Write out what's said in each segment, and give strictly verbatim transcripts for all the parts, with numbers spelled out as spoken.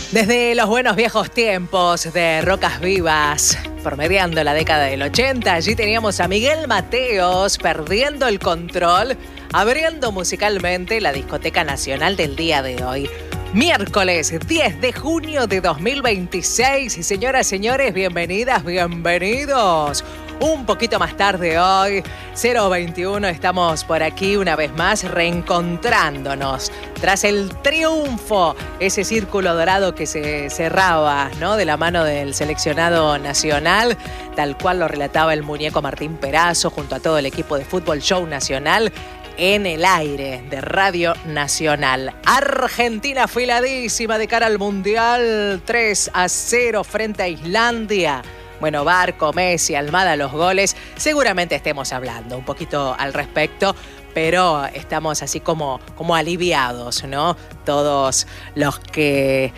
Desde los buenos viejos tiempos de Rocas Vivas, promediando la década del ochenta, allí teníamos a Miguel Mateos perdiendo el control, abriendo musicalmente la discoteca nacional del día de hoy. Miércoles diez de junio de dos mil veintiséis. Y señoras, señores, bienvenidas, bienvenidos. Un poquito más tarde hoy, cero veintiuno, estamos por aquí una vez más reencontrándonos. Tras el triunfo, ese círculo dorado que se cerraba, ¿no?, de la mano del seleccionado nacional, tal cual lo relataba el muñeco Martín Perazo junto a todo el equipo de Fútbol Show Nacional, en el aire de Radio Nacional. Argentina afiladísima de cara al Mundial, tres a cero frente a Islandia. Bueno, Barco, Messi, Almada, los goles. Seguramente estemos hablando un poquito al respecto, pero estamos así como, como aliviados, ¿no? Todos los que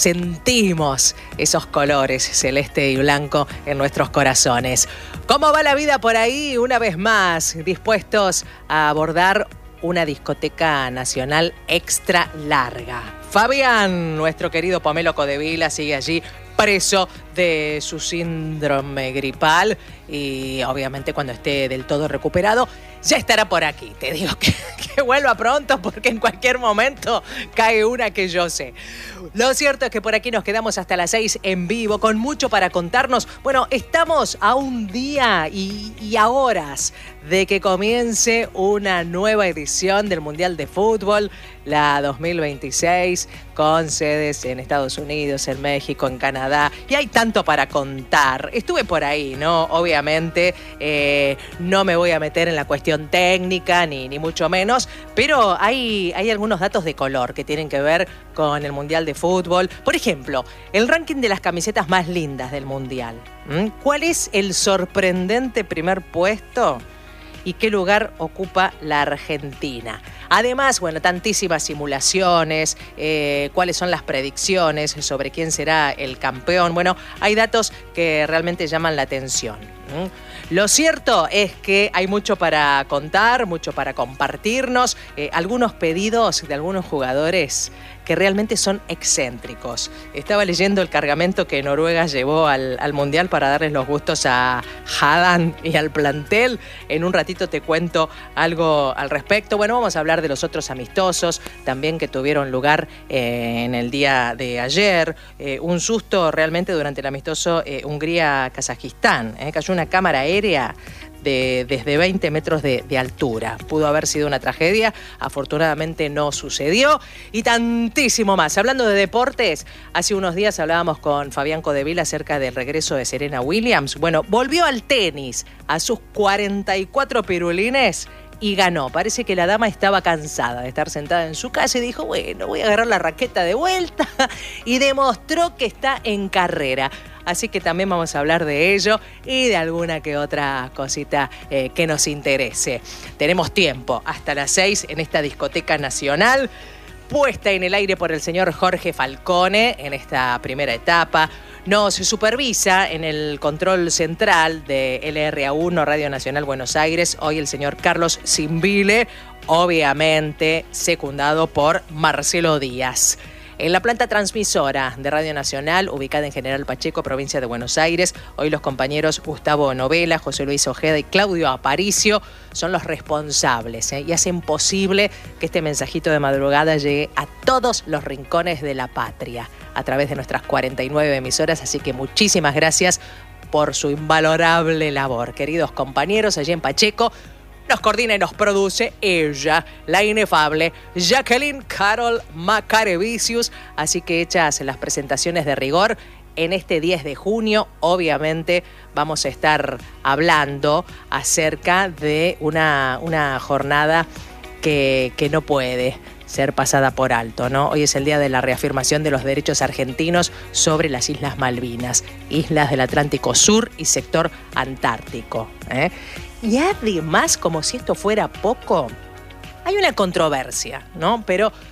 sentimos esos colores celeste y blanco en nuestros corazones. ¿Cómo va la vida por ahí? Una vez más, dispuestos a abordar una discoteca nacional extra larga. Fabián, nuestro querido Pomelo Codevila, sigue allí preso de su síndrome gripal y obviamente cuando esté del todo recuperado ya estará por aquí. Te digo que, que vuelva pronto porque en cualquier momento cae una que yo sé. Lo cierto es que por aquí nos quedamos hasta las seis en vivo con mucho para contarnos. Bueno, estamos a un día y, y a horas de que comience una nueva edición del Mundial de Fútbol, la dos mil veintiséis, con sedes en Estados Unidos, en México, en Canadá, y hay tanto para contar. Estuve por ahí, ¿no? Obviamente eh, no me voy a meter en la cuestión técnica, ni, ni mucho menos, pero hay, hay algunos datos de color que tienen que ver con el Mundial de Fútbol. Por ejemplo, el ranking de las camisetas más lindas del Mundial. ¿Mm? ¿Cuál es el sorprendente primer puesto? ¿Y qué lugar ocupa la Argentina? Además, bueno, tantísimas simulaciones, eh, cuáles son las predicciones sobre quién será el campeón. Bueno, hay datos que realmente llaman la atención. ¿Mm? Lo cierto es que hay mucho para contar, mucho para compartirnos, eh, algunos pedidos de algunos jugadores que realmente son excéntricos. Estaba leyendo el cargamento que Noruega llevó al, al Mundial para darles los gustos a Haaland y al plantel. En un ratito te cuento algo al respecto. Bueno, vamos a hablar de los otros amistosos también que tuvieron lugar eh, en el día de ayer. Eh, un susto realmente durante el amistoso eh, Hungría-Kazajistán. Eh, cayó una cámara aérea De, desde veinte metros de, de altura. Pudo haber sido una tragedia, afortunadamente no sucedió, y tantísimo más. Hablando de deportes, hace unos días hablábamos con Fabián Codevila acerca del regreso de Serena Williams. Bueno, volvió al tenis a sus cuarenta y cuatro pirulines y ganó. Parece que la dama estaba cansada de estar sentada en su casa y dijo, bueno, voy a agarrar la raqueta de vuelta, y demostró que está en carrera. Así que también vamos a hablar de ello y de alguna que otra cosita eh, que nos interese. Tenemos tiempo hasta las seis en esta discoteca nacional, puesta en el aire por el señor Jorge Falcone en esta primera etapa. Nos supervisa en el control central de L R A uno, Radio Nacional Buenos Aires, hoy el señor Carlos Zimbile, obviamente secundado por Marcelo Díaz. En la planta transmisora de Radio Nacional, ubicada en General Pacheco, provincia de Buenos Aires, hoy los compañeros Gustavo Novela, José Luis Ojeda y Claudio Aparicio son los responsables ¿eh? y hacen posible que este mensajito de madrugada llegue a todos los rincones de la patria a través de nuestras cuarenta y nueve emisoras, así que muchísimas gracias por su invalorable labor. Queridos compañeros, allí en Pacheco, nos coordina y nos produce ella, la inefable Jacqueline Carol Macarevicius. Así que hechas las presentaciones de rigor, en este diez de junio, obviamente, vamos a estar hablando acerca de una, una jornada que, que no puede ser pasada por alto, ¿no? Hoy es el día de la reafirmación de los derechos argentinos sobre las Islas Malvinas, islas del Atlántico Sur y sector antártico, ¿eh? Y además, como si esto fuera poco, hay una controversia, ¿no? Pero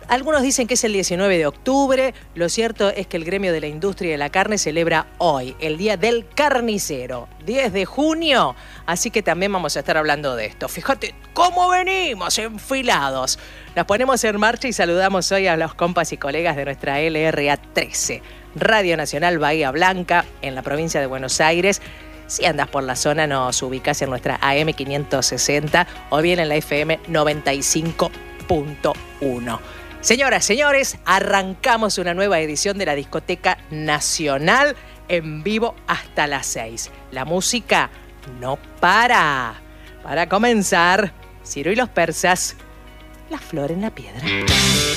Algunos dicen que es el diecinueve de octubre. Lo cierto es que el gremio de la industria de la carne celebra hoy, el Día del Carnicero, diez de junio. Así que también vamos a estar hablando de esto. Fíjate cómo venimos enfilados. Nos ponemos en marcha y saludamos hoy a los compas y colegas de nuestra L R A trece, Radio Nacional Bahía Blanca, en la provincia de Buenos Aires. Si andas por la zona, nos ubicás en nuestra A M quinientos sesenta o bien en la F M noventa y cinco punto uno. Señoras, señores, arrancamos una nueva edición de la Discoteca Nacional en vivo hasta las seis. La música no para. Para comenzar, Ciro y los persas, La Flor en la Piedra.